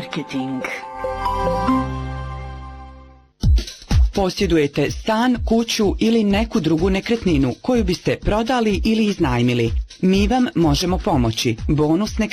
Marketing. Posjedujete stan, kuću ili neku drugu nekretninu koju biste prodali ili iznajmili. Mi vam možemo pomoći. Bonus